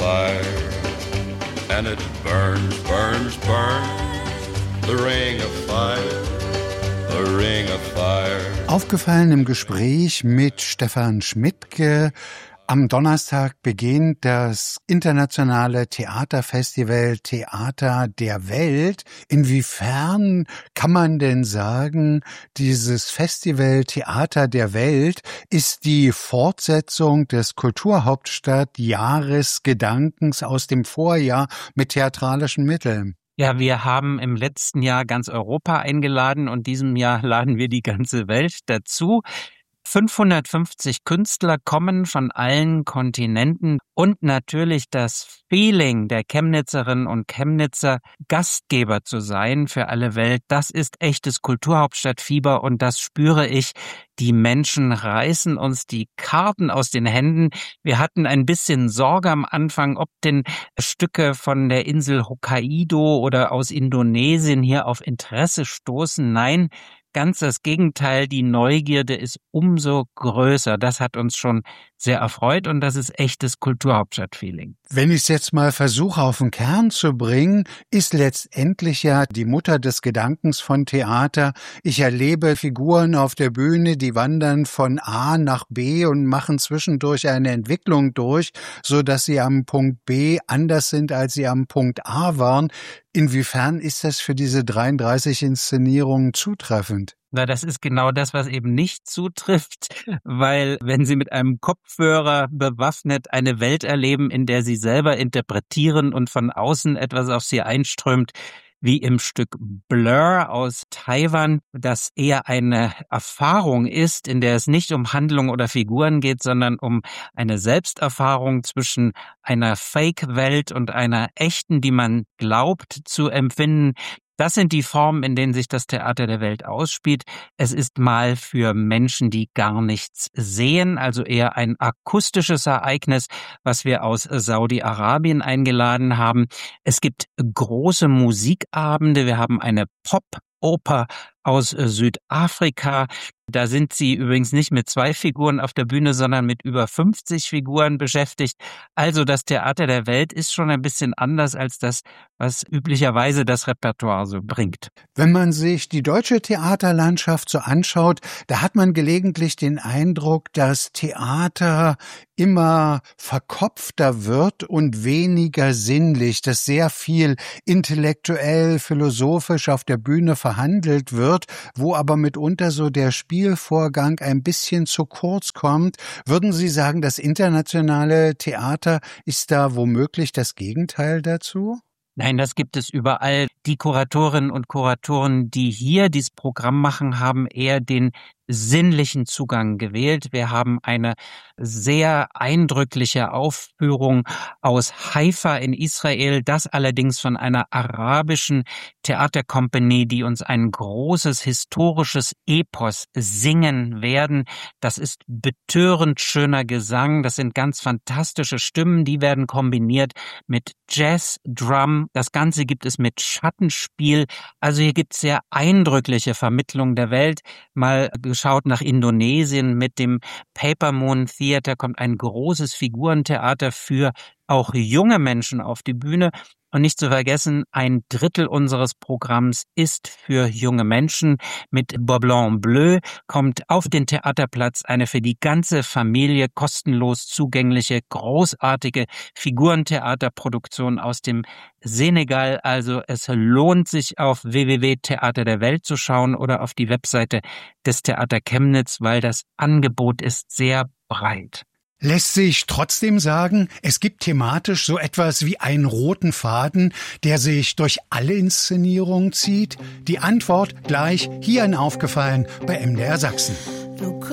fire, and it burns, burns, burns. The ring of fire, the ring of fire. Aufgefallen im Gespräch mit Stefan Schmidtke. Am Donnerstag beginnt das internationale Theaterfestival Theater der Welt. Inwiefern kann man denn sagen, dieses Festival Theater der Welt ist die Fortsetzung des Kulturhauptstadt-Jahresgedankens aus dem Vorjahr mit theatralischen Mitteln? Ja, wir haben im letzten Jahr ganz Europa eingeladen und diesem Jahr laden wir die ganze Welt dazu. 550 Künstler kommen von allen Kontinenten und natürlich das Feeling der Chemnitzerinnen und Chemnitzer, Gastgeber zu sein für alle Welt, das ist echtes Kulturhauptstadtfieber und das spüre ich. Die Menschen reißen uns die Karten aus den Händen. Wir hatten ein bisschen Sorge am Anfang, ob denn Stücke von der Insel Hokkaido oder aus Indonesien hier auf Interesse stoßen. Nein, ganz das Gegenteil, die Neugierde ist umso größer. Das hat uns schon sehr erfreut und das ist echtes Kulturhauptstadtfeeling. Wenn ich es jetzt mal versuche, auf den Kern zu bringen, ist letztendlich ja die Mutter des Gedankens von Theater. Ich erlebe Figuren auf der Bühne, die wandern von A nach B und machen zwischendurch eine Entwicklung durch, so dass sie am Punkt B anders sind, als sie am Punkt A waren. Inwiefern ist das für diese 33 Inszenierungen zutreffend? Na, das ist genau das, was eben nicht zutrifft, weil wenn Sie mit einem Kopfhörer bewaffnet eine Welt erleben, in der Sie selber interpretieren und von außen etwas auf Sie einströmt, wie im Stück Blur aus Taiwan, das eher eine Erfahrung ist, in der es nicht um Handlung oder Figuren geht, sondern um eine Selbsterfahrung zwischen einer Fake-Welt und einer echten, die man glaubt zu empfinden. Das sind die Formen, in denen sich das Theater der Welt ausspielt. Es ist mal für Menschen, die gar nichts sehen, also eher ein akustisches Ereignis, was wir aus Saudi-Arabien eingeladen haben. Es gibt große Musikabende. Wir haben eine Pop-Oper aus Südafrika. Da sind sie übrigens nicht mit 2 Figuren auf der Bühne, sondern mit über 50 Figuren beschäftigt. Also das Theater der Welt ist schon ein bisschen anders als das, was üblicherweise das Repertoire so bringt. Wenn man sich die deutsche Theaterlandschaft so anschaut, da hat man gelegentlich den Eindruck, dass Theater immer verkopfter wird und weniger sinnlich, dass sehr viel intellektuell, philosophisch auf der Bühne verhandelt wird, wo aber mitunter so der Spielvorgang ein bisschen zu kurz kommt. Würden Sie sagen, das internationale Theater ist da womöglich das Gegenteil dazu? Nein, das gibt es überall. Die Kuratorinnen und Kuratoren, die hier dieses Programm machen, haben eher den sinnlichen Zugang gewählt. Wir haben eine sehr eindrückliche Aufführung aus Haifa in Israel, das allerdings von einer arabischen Theaterkompanie, die uns ein großes historisches Epos singen werden. Das ist betörend schöner Gesang, das sind ganz fantastische Stimmen, die werden kombiniert mit Jazz, Drum. Das Ganze gibt es mit Schattenspiel. Also hier gibt es sehr eindrückliche Vermittlung der Welt. Mal geschaut nach Indonesien mit dem Paper Moon Theater kommt ein großes Figurentheater für auch junge Menschen auf die Bühne. Und nicht zu vergessen, 1/3 unseres Programms ist für junge Menschen. Mit Beau Blanc Bleu kommt auf den Theaterplatz eine für die ganze Familie kostenlos zugängliche, großartige Figurentheaterproduktion aus dem Senegal. Also es lohnt sich, auf www.theater der Welt zu schauen oder auf die Webseite des Theater Chemnitz, weil das Angebot ist sehr breit. Lässt sich trotzdem sagen, es gibt thematisch so etwas wie einen roten Faden, der sich durch alle Inszenierungen zieht? Die Antwort gleich hier in Aufgefallen bei MDR Sachsen.